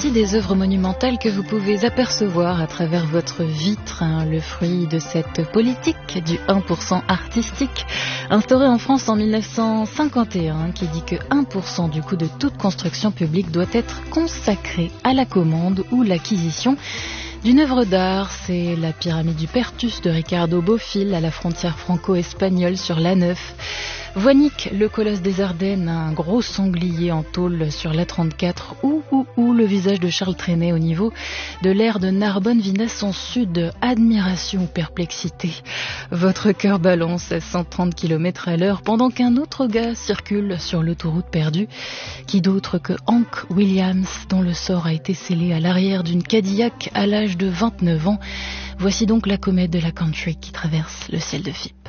partie des œuvres monumentales que vous pouvez apercevoir à travers votre vitre, le fruit de cette politique du 1% artistique instaurée en France en 1951, qui dit que 1% du coût de toute construction publique doit être consacré à la commande ou l'acquisition d'une œuvre d'art. C'est la pyramide du Pertus de Ricardo Bofill à la frontière franco-espagnole sur l'A9. Voinic, le colosse des Ardennes, un gros sanglier en tôle sur l'A34, ou le visage de Charles Trenet au niveau de l'aire de Narbonne-Vinasse en sud. Admiration ou perplexité. Votre cœur balance à 130 km à l'heure pendant qu'un autre gars circule sur l'autoroute perdue. Qui d'autre que Hank Williams, dont le sort a été scellé à l'arrière d'une Cadillac à l'âge de 29 ans. Voici donc la comète de la country qui traverse le ciel de Fi.